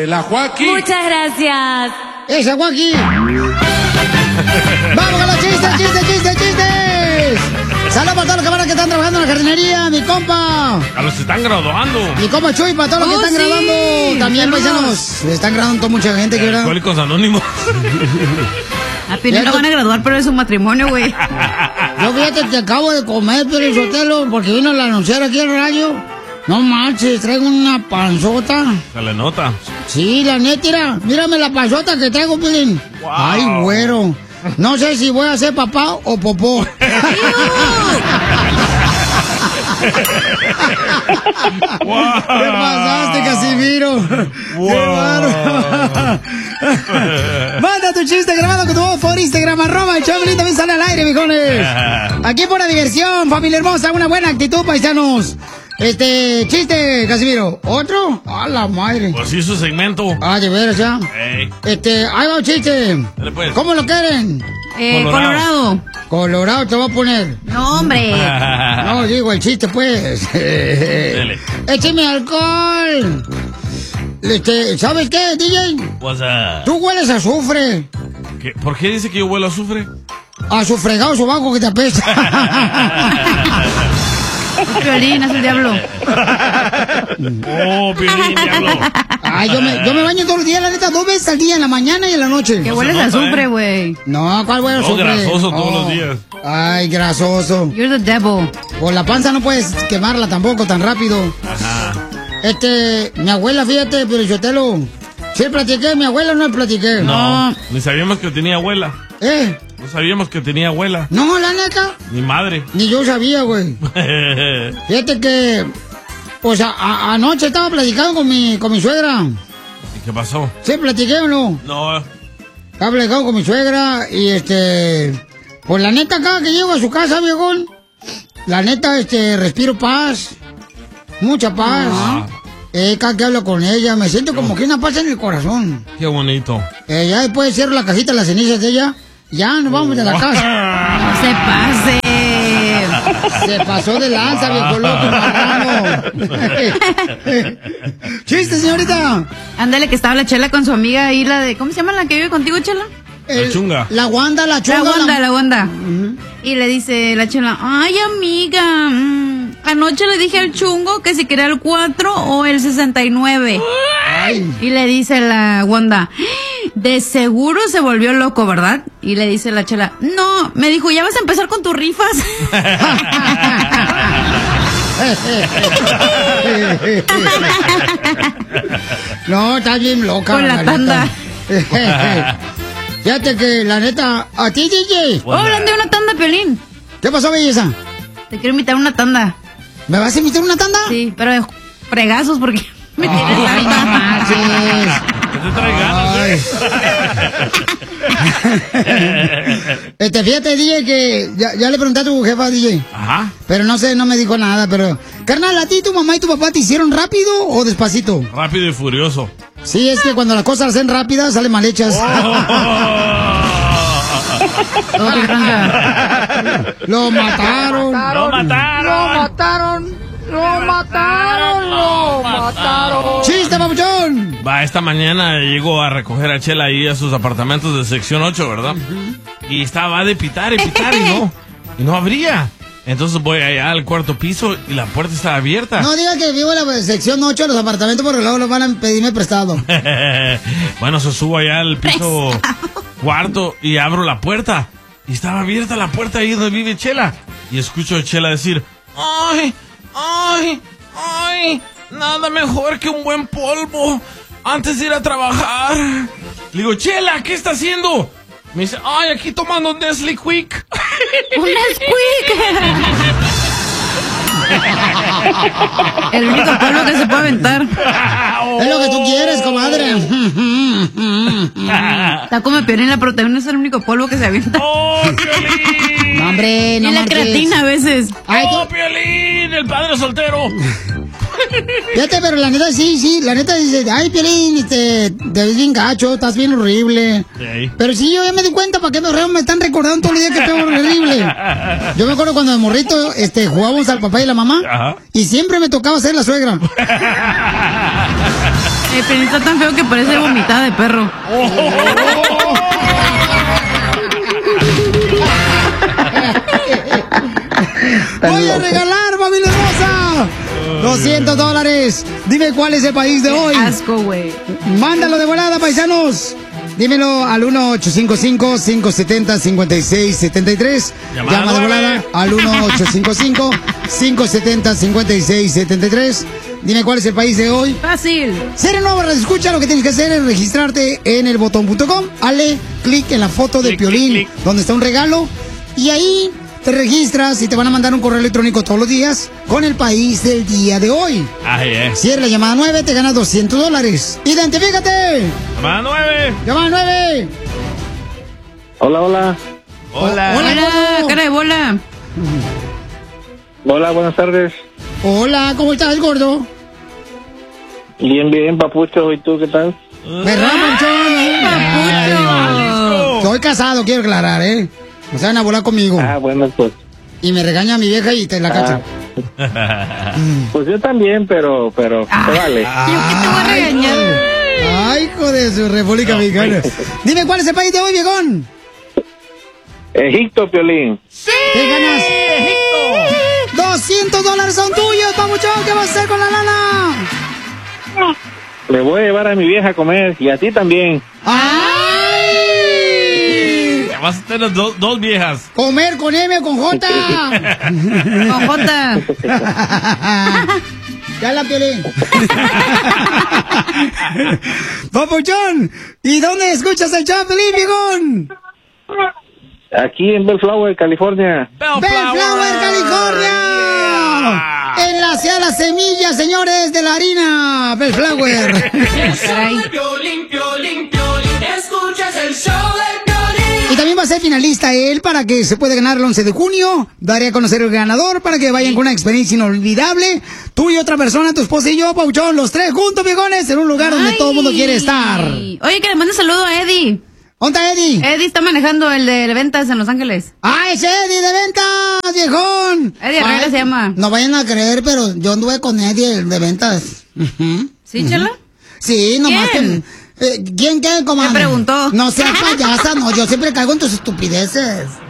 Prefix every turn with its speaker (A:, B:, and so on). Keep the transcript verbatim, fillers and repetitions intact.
A: la Joaquín.
B: Muchas gracias.
C: ¡Esa Joaquín! ¡Vamos con los chistes, chistes, chistes, chistes! ¡Saludos para todos los cabrones que están trabajando en la jardinería! ¡Mi compa!
D: A los que están graduando.
C: Mi compa Chuy, para todos los
B: Oh,
C: que están
B: sí.
C: grabando. También, paisanos. Están grabando mucha gente, que verdad.
D: Alcohólicos Anónimos.
B: A Piolín lo van a graduar, pero es un matrimonio, güey.
C: Yo fíjate que acabo de comer, Piolín Sotelo, porque vino a anunciar aquí al radio. No manches, traigo una panzota.
D: Se le nota.
C: Sí, la neta, mira, mírame la panzota que traigo, Piolín.
D: Wow.
C: Ay, güero. No sé si voy a ser papá o popó.
D: Wow.
C: ¿Qué pasaste, Casimiro?
D: Wow.
C: ¡Qué bárbaro! Manda tu chiste grabado con tu voz por Instagram, arroba el Choplin, también sale al aire, viejones. Aquí por la diversión, familia hermosa, una buena actitud, paisanos. Este, chiste, Casimiro. ¿Otro? ¡A la madre!
D: Pues sí, su segmento.
C: Ah, de veras, ya.
D: Ey.
C: Este, ahí va un chiste.
D: Dale, pues.
C: ¿Cómo lo quieren?
B: Eh,
D: Colorado.
B: Colorado.
C: Colorado te va a poner.
B: No, hombre.
C: No, digo el chiste, pues.
D: Dele.
C: ¡Écheme alcohol! Este, ¿sabes qué, D J?
D: What's up?
C: Tú hueles a azufre.
D: ¿Qué? ¿Por qué dice que yo huelo a azufre?
C: A su fregado sobaco que te apesta.
B: Piolín, es el diablo.
D: Oh, Piolín, diablo.
C: Ay, yo me, yo me baño todos los días, la neta, dos veces al día, en la mañana y en la noche.
B: Que
D: No
B: hueles
D: se
B: a
D: nota,
B: azufre,
D: ¿eh?
B: güey.
C: No, ¿cuál huele a
D: No,
C: azufre?
D: grasoso todos
C: Oh.
D: los días.
C: Ay, grasoso.
B: You're the devil.
C: Por la panza no puedes quemarla tampoco tan rápido.
D: Ajá.
C: Este, mi abuela, fíjate, pero yo te lo... ¿Sí platiqué? ¿Mi abuela o no platiqué?
D: No, ni sabíamos que tenía abuela.
C: ¿Eh?
D: No sabíamos que tenía abuela.
C: No, la neta,
D: Ni madre.
C: ni yo sabía, güey. Fíjate que... Pues a- a- anoche estaba platicando con mi, con mi suegra.
D: ¿Y qué pasó?
C: ¿Sí platiqué o no?
D: No,
C: Estaba platicando con mi suegra y este... Pues la neta, cada que llego a su casa, viejón, la neta, este, respiro paz. Mucha paz.
D: Ah.
C: Eh, cada que hablo con ella, me siento como que una paz en el corazón.
D: qué bonito.
C: Eh, ya después cierro la cajita de las cenizas de ella. Ya nos vamos de la casa.
B: No se pase.
C: Se pasó de lanza, viejo loco, marrano. Chiste, señorita.
B: Ándale, que estaba la Chela con su amiga ahí, la de... ¿Cómo se llama la que vive contigo, Chela?
D: La chunga.
C: La Wanda, la chunga.
B: La Wanda,
C: la-
B: la Wanda. Y le dice la Chela, ay, amiga, mm, anoche le dije al chungo que si quería el cuatro o el sesenta y nueve.
C: Ay.
B: Y le dice la Wanda, de seguro se volvió loco, ¿verdad? Y le dice la Chela, no, me dijo, ya vas a empezar con tus rifas.
C: No, está bien loca.
B: Con la
C: neta.
B: tanda.
C: Fíjate que, la neta, a ti, D J.
B: Oh, hablando de una tanda, Piolín.
C: ¿Qué pasó, belleza?
B: Te quiero invitar a una tanda.
C: ¿Me vas a invitar a una tanda?
B: Sí, pero de fregazos porque me tienes
C: Ay, no
B: harta.
C: manches.
D: ¿Qué te trae ganas, eh?
C: Este, fíjate, D J, que ya, ya le pregunté a tu jefa, D J.
D: Ajá.
C: Pero no sé, no me dijo nada, pero... Carnal, ¿a ti tu mamá y tu papá te hicieron rápido o despacito?
D: Rápido y furioso.
C: Sí, es que cuando las cosas las hacen rápidas, salen mal hechas.
B: Todo tu granja.
C: Lo mataron.
D: ¡Lo mataron!
C: mataron. Lo mataron. Lo mataron. ¡Chiste, papuchón!
D: Va, esta mañana llegó a recoger a Chela ahí a sus apartamentos de sección ocho, ¿verdad? Y estaba de pitar y pitar y no, y no abría. Entonces voy allá al cuarto piso y la puerta estaba abierta.
C: No diga que vivo en la sección ocho de los apartamentos porque luego los van a pedirme prestado.
D: Bueno, se subo allá al piso cuarto y abro la puerta. Y estaba abierta la puerta ahí donde vive Chela. Y escucho a Chela decir, ¡ay, ay, ay! Nada mejor que un buen polvo antes de ir a trabajar. Le digo, Chela, ¿qué está haciendo? Me dice, ay, aquí tomando un Nestle Quick.
B: ¡Un Nesquik! El único polvo que se puede aventar.
C: Es lo que tú quieres, comadre.
B: Está como Piolín, la proteína es el único polvo que se avienta.
D: ¡Oh, Piolín!
C: No, hombre, no
B: Y la
C: marches.
B: creatina a veces.
C: Ay,
D: ¡Oh,
C: tú-
D: Piolín! ¡El padre soltero!
C: Fíjate, pero la neta, sí, sí, la neta dice, ay, Piolín, este, te ves bien gacho, estás bien horrible.
D: Sí.
C: Pero sí, yo ya me di cuenta, ¿para qué me, me están recordando todo el día que estoy horrible? Yo me acuerdo cuando de morrito, este, jugábamos al papá y la mamá,
D: Ajá.
C: y siempre me tocaba ser la suegra.
B: El Piolín está tan feo que parece vomitada de perro.
C: Voy a regalar, familia hermosa, doscientos dólares. Dime cuál es el país de hoy.
B: Asco, güey.
C: Mándalo de volada, paisanos. Dímelo al uno ocho cinco cinco, cinco siete cero, cinco seis siete tres.
D: Llamada
C: Llama de
D: nueve.
C: volada al uno ocho cinco cinco, cinco siete cero, cinco seis siete tres. Dime cuál es el país de hoy.
B: Fácil.
C: Si eres nuevo, escucha, lo que tienes que hacer es registrarte en el botón punto com. Hale clic en la foto de
D: Clic,
C: Piolín,
D: clic, clic.
C: donde está un regalo. Y ahí te registras y te van a mandar un correo electrónico todos los días con el país del día de hoy.
D: Ahí es.
C: Si eres la llamada nueve, te ganas doscientos dólares. ¡Identifícate!
D: Llamada nueve.
C: ¡Llamada nueve!
A: Hola, hola.
D: Hola.
C: Hola.
B: Hola, cara de bola.
A: Hola, buenas tardes.
C: Hola, ¿cómo estás, gordo?
A: Bien, bien, papucho. ¿Y tú qué tal?
C: ¿Verdad, Ponchón?
B: Papucho.
C: Estoy casado, quiero aclarar, ¿eh? No se van a volar conmigo.
A: Ah, bueno, pues.
C: Y me regaña mi vieja y te la cacha.
A: Pues yo también, pero, pero, te vale.
B: Yo que te voy a regañar.
C: Ay, hijo de su República Mexicana. Dime, ¿cuál es el país de hoy, viejón?
A: Egipto, Piolín.
C: ¿Qué ganas? doscientos dólares son tuyos, papuchón. ¿Qué vas a hacer con la lana?
A: Le voy a llevar a mi vieja a comer y a ti también.
C: ¡Ay!
D: Vas a tener do- dos viejas.
C: Comer con M o con J.
B: Con Jota.
C: Ya la Piolín. Papuchón, ¿y dónde escuchas el show, Piolín, viejón?
A: Aquí en Bellflower, California.
C: Bellflower, California.
D: Yeah.
C: En la ciudad de las semillas, señores, de la harina. Bellflower.
B: Caray.
E: Piolín, Piolín, Piolín, escuchas el show de Piolín.
C: Y también va a ser finalista él para que se pueda ganar el once de junio. Daré a conocer el ganador para que vayan con una experiencia inolvidable. Tú y otra persona, tu esposa y yo, Pauchón, los tres juntos, viejones, en un lugar donde
B: Ay.
C: todo el mundo quiere estar.
B: Oye, que le mande un saludo a Eddie.
C: ¿Dónde está Eddie?
B: Eddie está manejando el de ventas en Los Ángeles.
C: ¡Ah, ese Eddie de ventas, viejón!
B: Eddie Herrera
C: Ay,
B: se llama.
C: No vayan a creer, pero yo anduve con Eddie el de ventas. Ujú.
B: ¿Sí, Chela?
C: Sí, nomás
B: ¿Quién?
C: que... eh, ¿Quién, quién, comadre?
B: Me preguntó.
C: No seas payasa, no, yo siempre caigo en tus estupideces.